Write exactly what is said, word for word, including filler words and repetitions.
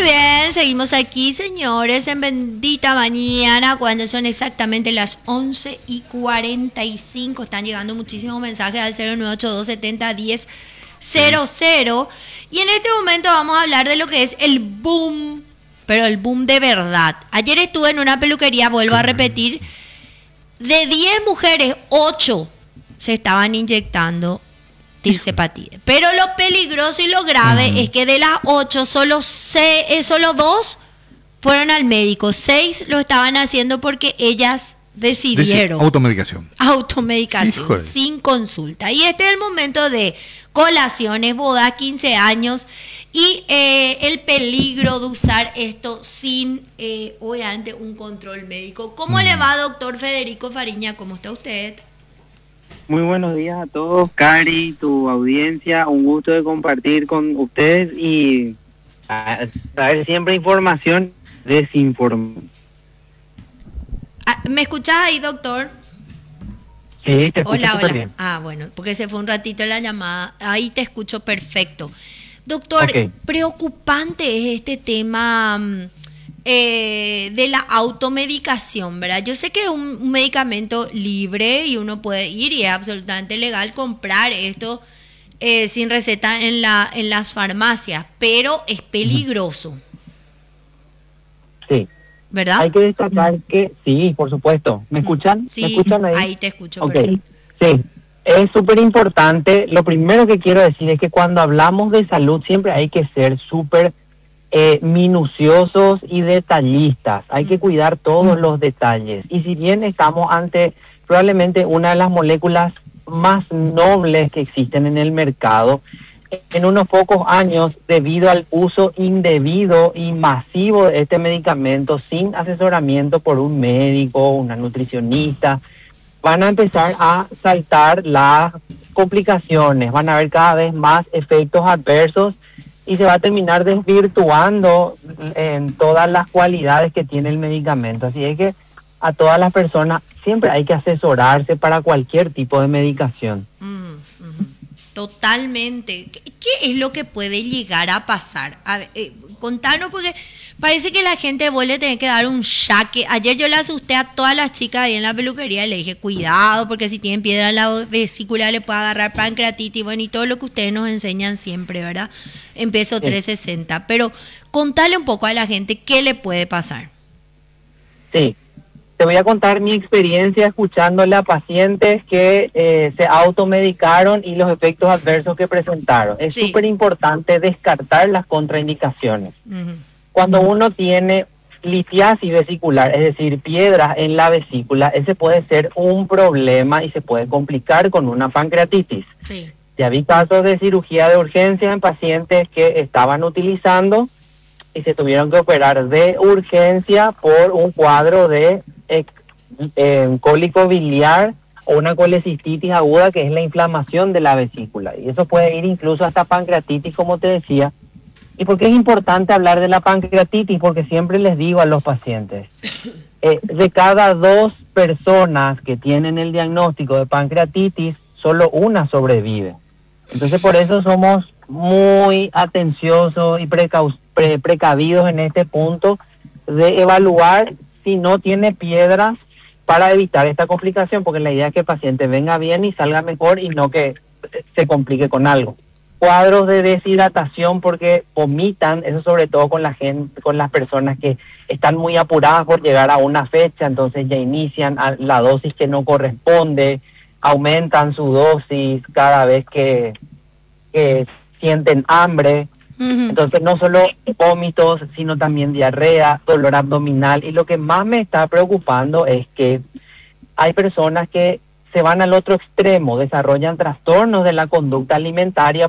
Muy bien, seguimos aquí, señores, en Bendita Mañana, cuando son exactamente las once y cuarenta y cinco. Están llegando muchísimos mensajes al cero nueve ocho dos setenta diez cero cero. Y en este momento vamos a hablar de lo que es el boom, pero el boom de verdad. Ayer estuve en una peluquería, vuelvo a repetir, de diez mujeres, ocho se estaban inyectando tirsepatide. Pero lo peligroso y lo grave uh-huh. es que de las ocho, solo, seis, eh, solo dos fueron al médico. Seis lo estaban haciendo porque ellas decidieron. Deci- automedicación. Automedicación, Híjole. sin consulta. Y este es el momento de colaciones, bodas, quince años y eh, el peligro de usar esto sin, eh, obviamente, un control médico. ¿Cómo uh-huh. le va, doctor Federico Fariña? ¿Cómo está usted? Muy buenos días a todos, Cari, tu audiencia, un gusto de compartir con ustedes y a traer siempre información desinformación. Ah, ¿me escuchás ahí, doctor? Sí, te escucho hola, súper hola. bien. Ah, bueno, porque se fue un ratito la llamada, ahí te escucho perfecto. Doctor, Okay. preocupante es este tema Eh, de la automedicación, ¿verdad? Yo sé que es un, un medicamento libre y uno puede ir y es absolutamente legal comprar esto eh, sin receta en la en las farmacias, pero es peligroso. Sí. ¿Verdad? Hay que destacar que, sí, por supuesto. ¿Me escuchan? Sí, ¿Me escuchan ahí? ahí te escucho. Okay. Sí, es súper importante. Lo primero que quiero decir es que cuando hablamos de salud siempre hay que ser súper Eh, minuciosos y detallistas. Hay que cuidar todos los detalles. Y si bien estamos ante probablemente una de las moléculas más nobles que existen en el mercado, en unos pocos años, debido al uso indebido y masivo de este medicamento sin asesoramiento por un médico, una nutricionista, van a empezar a saltar las complicaciones, van a haber cada vez más efectos adversos y se va a terminar desvirtuando en todas las cualidades que tiene el medicamento. Así es que a todas las personas siempre hay que asesorarse para cualquier tipo de medicación. Mm, mm, totalmente. ¿Qué, ¿Qué es lo que puede llegar a pasar? A ver, eh, contanos, porque parece que la gente vos le tenés que dar un jaque. Ayer yo le asusté a todas las chicas ahí en la peluquería y le dije, cuidado, porque si tienen piedra en la vesícula le puede agarrar pancreatitis, bueno, y todo lo que ustedes nos enseñan siempre, ¿verdad? En peso sí. trescientos sesenta. Pero contale un poco a la gente qué le puede pasar. Sí, te voy a contar mi experiencia escuchándole a pacientes que eh, se automedicaron y los efectos adversos que presentaron. Es súper sí. importante descartar las contraindicaciones. Uh-huh. Cuando uno tiene litiasis vesicular, es decir, piedras en la vesícula, ese puede ser un problema y se puede complicar con una pancreatitis. Sí. Ya vi casos de cirugía de urgencia en pacientes que estaban utilizando y se tuvieron que operar de urgencia por un cuadro de eh, eh, cólico biliar o una colecistitis aguda, que es la inflamación de la vesícula. Y eso puede ir incluso hasta pancreatitis, como te decía. ¿Y por qué es importante hablar de la pancreatitis? Porque siempre les digo a los pacientes, eh, de cada dos personas que tienen el diagnóstico de pancreatitis, solo una sobrevive. Entonces por eso somos muy atenciosos y precau- pre- precavidos en este punto de evaluar si no tiene piedras para evitar esta complicación, porque la idea es que el paciente venga bien y salga mejor y no que se complique con algo. Cuadros de deshidratación porque vomitan, eso sobre todo con la gente, con las personas que están muy apuradas por llegar a una fecha, entonces ya inician la dosis que no corresponde, aumentan su dosis cada vez que, que sienten hambre. Uh-huh. Entonces no solo vómitos, sino también diarrea, dolor abdominal. Y lo que más me está preocupando es que hay personas que se van al otro extremo, desarrollan trastornos de la conducta alimentaria